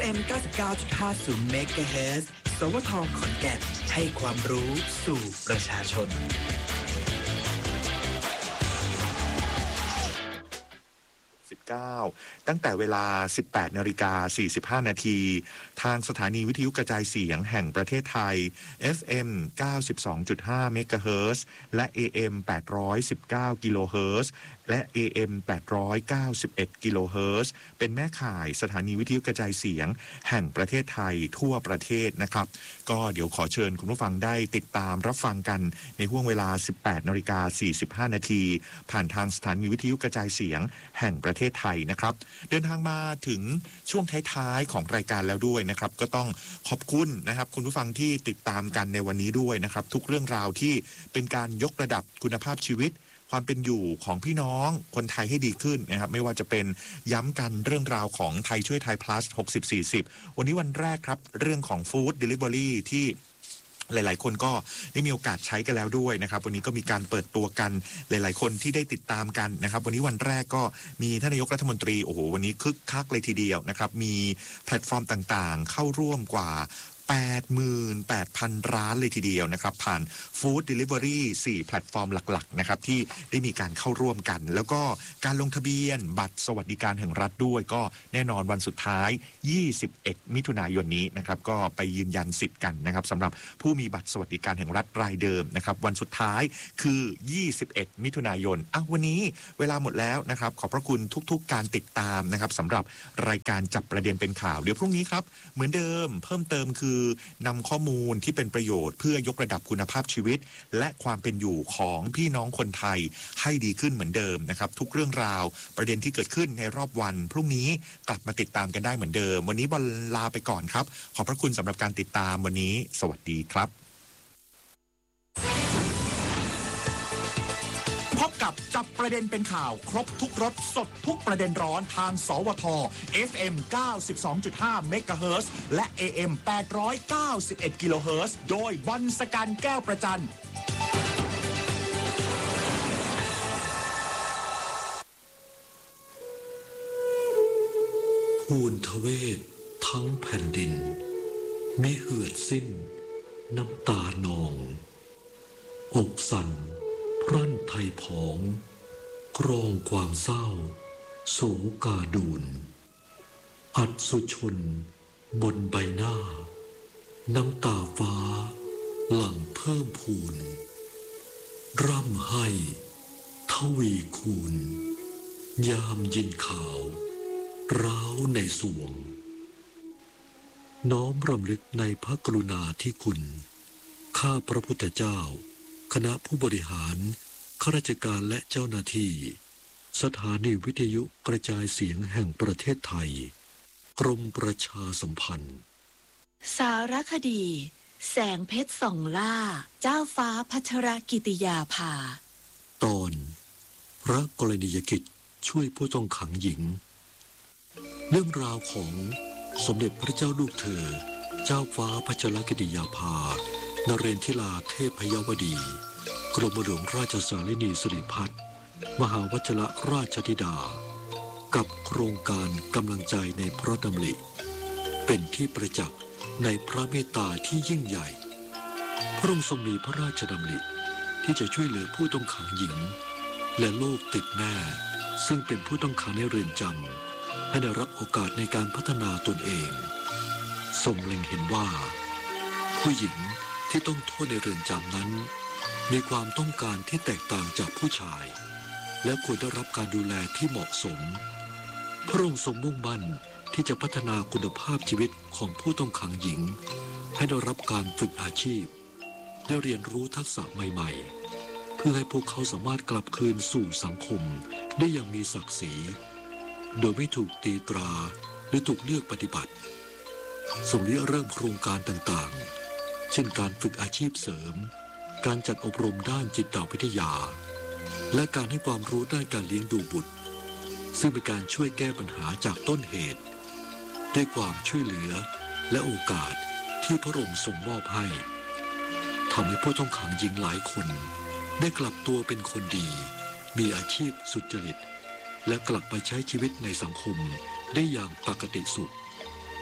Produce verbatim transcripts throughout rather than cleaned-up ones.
เอ็ม เก้าสิบเก้าจุดห้า เมกะเฮิรตซ์ สวท ขอนแก่นให้ความรู้สู่ประชาชนตั้งแต่เวลา สิบแปดนาฬิกาสี่สิบห้านาที ทางสถานีวิทยุกระจายเสียงแห่งประเทศไทย เอฟ เอ็ม เก้าสิบสองจุดห้า เมกะเฮิรตซ์ และ เอ เอ็ม แปดร้อยสิบเก้า กิโลเฮิรตซ์ และ เอ เอ็ม แปดร้อยเก้าสิบเอ็ด กิโลเฮิรตซ์ เป็นแม่ข่ายสถานีวิทยุกระจายเสียงแห่งประเทศไทยทั่วประเทศนะครับก็เดี๋ยวขอเชิญคุณผู้ฟังได้ติดตามรับฟังกันในห่วงเวลา สิบแปดนาฬิกาสี่สิบห้านาที ผ่านทางสถานีวิทยุกระจายเสียงแห่งประเทศไทยนะครับเดินทางมาถึงช่วงท้ายๆของรายการแล้วด้วยนะครับก็ต้องขอบคุณนะครับคุณผู้ฟังที่ติดตามกันในวันนี้ด้วยนะครับทุกเรื่องราวที่เป็นการยกระดับคุณภาพชีวิตความเป็นอยู่ของพี่น้องคนไทยให้ดีขึ้นนะครับไม่ว่าจะเป็นย้ำกันเรื่องราวของไทยช่วยไทย plus หกสิบ สี่สิบวันนี้วันแรกครับเรื่องของ Food Delivery ที่หลายๆคนก็ได้มีโอกาสใช้กันแล้วด้วยนะครับวันนี้ก็มีการเปิดตัวกันหลายๆคนที่ได้ติดตามกันนะครับวันนี้วันแรกก็มีท่านนายกรัฐมนตรีโอ้โหวันนี้คึกคักเลยทีเดียวนะครับมีแพลตฟอร์มต่างๆเข้าร่วมกว่า แปดหมื่นแปดพัน ร้านเลยทีเดียวนะครับผ่าน Food Delivery สี่ แพลตฟอร์มหลักๆนะครับที่ได้มีการเข้าร่วมกันแล้วก็การลงทะเบียนบัตรสวัสดิการแห่งรัฐด้วยก็แน่นอนวันสุดท้ายยี่สิบเอ็ดมิถุนายนนี้นะครับก็ไปยืนยันสิทธิ์กันนะครับสำหรับผู้มีบัตรสวัสดิการแห่งรัฐรายเดิมนะครับวันสุดท้ายคือยี่สิบเอ็ดมิถุนายนอ่ะวันนี้เวลาหมดแล้วนะครับขอบพระคุณทุกๆการติดตามนะครับสำหรับรายการจับประเด็นเป็นข่าวเดี๋ยวพรุ่งนี้ครับเหมือนเดิมเพิ่มเติมคือนำข้อมูลที่เป็นประโยชน์เพื่อยกระดับคุณภาพชีวิตและความเป็นอยู่ของพี่น้องคนไทยให้ดีขึ้นเหมือนเดิมนะครับทุกเรื่องราวประเด็นที่เกิดขึ้นในรอบวันพรุ่งนี้กลับมาติดตามกันได้เหมือนเดิมวันนี้บอลลาไปก่อนครับขอบพระคุณสำหรับการติดตามวันนี้สวัสดีครับพบกับจับประเด็นเป็นข่าวครบทุกรสสดทุกประเด็นร้อนทางสวท เอฟ เอ็ม เก้าสิบสองจุดห้า เมกะเฮิรตซ์และ เอ เอ็ม แปดร้อยเก้าสิบเอ็ด กิโลเฮิรตซ์โดยบอลสกันแก้วประจันภูนทเวศทั้งแผ่นดินมิเหือดสิ้นน้ำตานองอกสั่นพรั่นไทยผองกรองความเศร้าโศกาดูนอัดสุชนบนใบหน้าน้ำตาฟ้าหลั่งเพิ่มพูนร่ำให้ทวีคูณยามยินข่าวร้าวในสวงน้อมรำลึกในพระกรุณาธิคุณข้าพระพุทธเจ้าคณะผู้บริหารข้าราชการและเจ้าหน้าที่สถานีวิทยุกระจายเสียงแห่งประเทศไทยกรมประชาสัมพันธ์สารคดีแสงเพชรส่องล่าเจ้าฟ้าพัชรกิติยาภาตอนพระกรณียกิจช่วยผู้ต้องขังหญิงเรื่องราวของสมเด็จพระเจ้าลูกเธอเจ้าฟ้าพัชรกิติยาภานเรนทิลาเทพยวดีกรมหลวงราชสารินีสิริพัฒน์มหาวชิรราชธิดากับโครงการกำลังใจในพระดำริเป็นที่ประจักษ์ในพระเมตตาที่ยิ่งใหญ่พระองค์ทรงมีพระราชดำริที่จะช่วยเหลือผู้ต้องขังหญิงและโรคติดแม่ซึ่งเป็นผู้ต้องขังในเรือนจำให้ได้รับโอกาสในการพัฒนาตนเองทรงเล็งเห็นว่าผู้หญิงที่ต้องโทษในเรือนจำนั้นมีความต้องการที่แตกต่างจากผู้ชายและควรได้รับการดูแลที่เหมาะสมพระองค์ทรงมุ่งมั่นที่จะพัฒนาคุณภาพชีวิตของผู้ต้องขังหญิงให้ได้รับการฝึกอาชีพได้เรียนรู้ทักษะใหม่ๆเพื่อให้พวกเขาสามารถกลับคืนสู่สังคมได้อย่างมีศักดิ์ศรีโดยไม่ถูกตีตราหรือถูกเลือกปฏิบัติทรงริเริ่มโครงการต่างๆเช่นการฝึกอาชีพเสริมการจัดอบรมด้านจิตวิทยาและการให้ความรู้ด้านการเลี้ยงดูบุตรซึ่งเป็นการช่วยแก้ปัญหาจากต้นเหตุด้วยความช่วยเหลือและโอกาสที่พระองค์ทรงมอบให้ทำให้ผู้ต้องขังหญิงหลายคนได้กลับตัวเป็นคนดีมีอาชีพสุจริตและกลับไปใช้ชีวิตในสังคมได้อย่างปกติสุข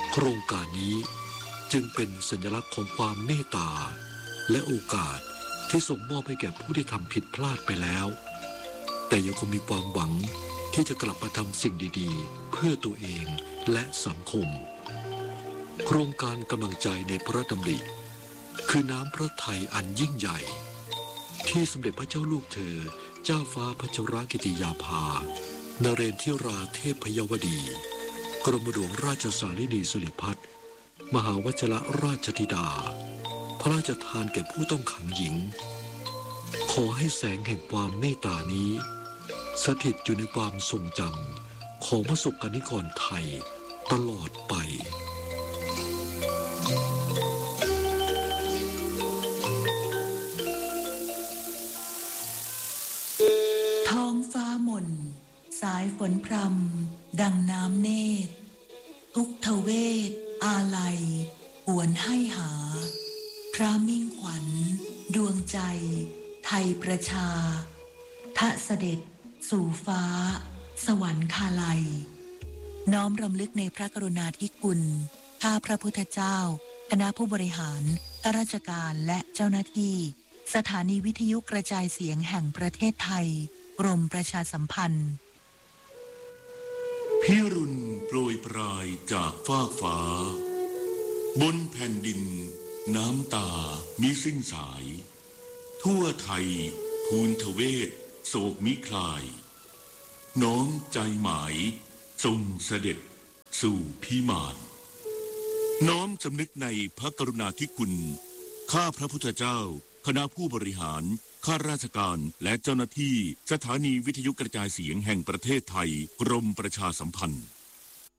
โครงการนี้จึงเป็นสัญลักษณ์ของความเมตตาและโอกาสที่ส่งมอบให้แก่ผู้ที่ทำผิดพลาดไปแล้วแต่ยังคงมีความหวังที่จะกลับมาทำสิ่งดีๆเพื่อตัวเองและสังคมโครงการกำลังใจในพระดำริคือน้ำพระทัยอันยิ่งใหญ่ที่สมเด็จพระเจ้าลูกเธอเจ้าฟ้าพัชรกิติยาภานเรนทิราเทพยวดีกรมหลวงราชสารินีสิริพัฒน์มหาวชิรราชธิดาพระราชทานแก่ผู้ต้องขังหญิงขอให้แสงแห่งความเมตตานี้สถิตอยู่ในความทรงจำของประสบกนิกรไทยตลอดไปท้องฟ้ามนสายฝนพรำดังน้ำเนตรทุกทเวทอาลัยหวนให้หาพระมิ่งขวัญดวงใจไทยประชาทะเสด็จสู่ฟ้าสวรรคาลัยน้อมรำลึกในพระกรุณาธิคุณข้าพระพุทธเจ้าคณะผู้บริหารข้าราชการและเจ้าหน้าที่สถานีวิทยุกระจายเสียงแห่งประเทศไทยกรมประชาสัมพันธ์พิรุณโปรยปลายจากฟากฟ้าบนแผ่นดินน้ำตามิสิ้นสายทั่วไทยภูนทเวศโศกมิคลายน้อมใจหมายทรงเสด็จสู่พิมานน้อมสำนึกในพระกรุณาธิคุณข้าพระพุทธเจ้าคณะผู้บริหารข้าราชการและเจ้าหน้าที่สถานีวิทยุกระจายเสียงแห่งประเทศไทยกรมประชาสัมพันธ์